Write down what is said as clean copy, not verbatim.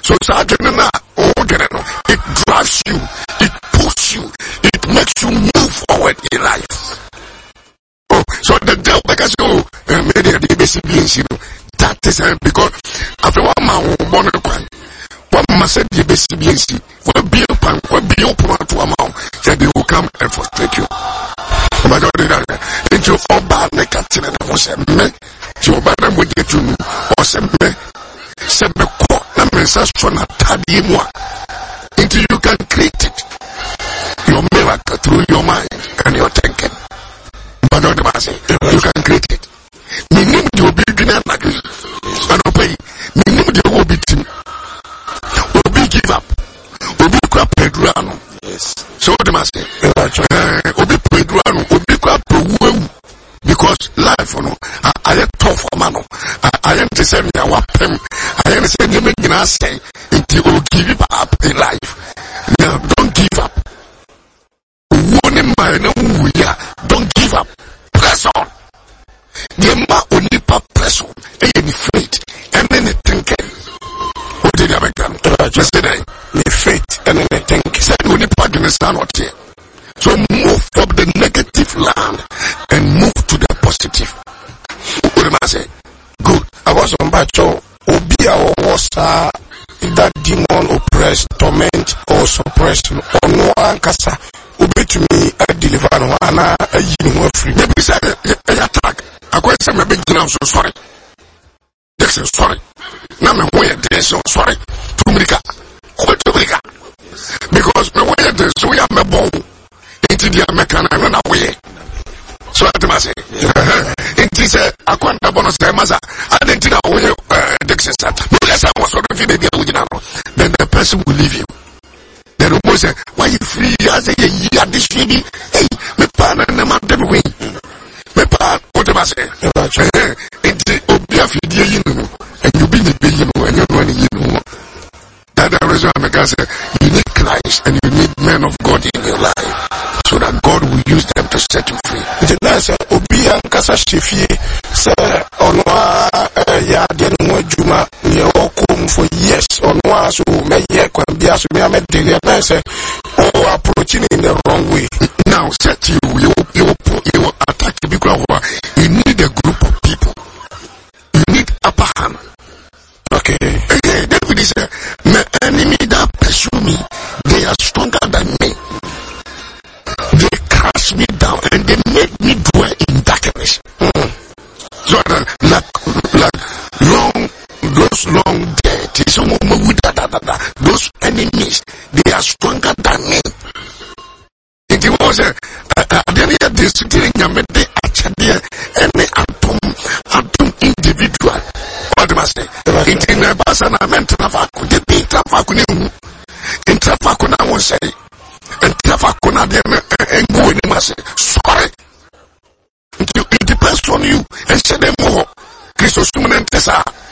So it drives you, it pushes you, it makes you move forward in life. Oh, so the devil because that is because after one man born a crime, one must say the BCBNC will be open to a mouth that they will come and frustrate you. Into all bad negative and was a man, your banner would get you or some men. Send the court numbers as from a taddy moi until you can create it. Your miracle through your mind and your thinking. But not the mass, you can create it. Minimum you be doing like this. And obey. Minimum you will be team. Will be give up. Will be crap Pedrano. Yes. So the mass, will be Pedrano, will be crap because life, you know, I am tough for man. I am to say me a weapon. I am saying you make me say until you give up in life. Now don't give up. Don't give up. Press on. The man only press on. Any faith and any thinking. What did I make yesterday? The faith and any thinking. Said only Pakistan not here. So move from the negative land and move to the positive. What am I saying? Good. I was on Bacho. Obia was that demon oppressed, torment, or suppressed. Or no ankasa. Obey to me, I deliver no one. I free. Maybe say attack. I quite say maybe I'm so sorry. Yes, sorry. Now me way there so sorry. Because me way there so we are me born. Into the American and run away. So I must say, it is a quanta bonus maza. I didn't know where Dixon sat. Yes, I was sort of feeling the original. Then the person will leave you. Then the boy said, why you free as a year this lady? Hey, me pan and the man them win. Me pan, what am I saying? It's Obia Fidia, you know, and you be the billion and you're running, you know. That's the reason I say you need Christ and you need men of God in your life. So that God will use them to set you free. The last Obia Kasa Shifi say on ya didn't want Juma near Okum for years on one so may ye can be as me met daily and say, oh, approaching in the wrong way. Now set you attack the big crowd. You need a group of people. You need upper hand. Okay. David said, my enemy that pursue me, they are stronger than me. They cast me down and they make me dwell in darkness. So those long dead, those enemies, they are stronger than me. It was any atom individual. What must say? It in a basana mentrafaku, the betrafaku, in trafacuna will say, and trafacuna and go in must say, sorry. It depends on you and say them more. Christos Tesa.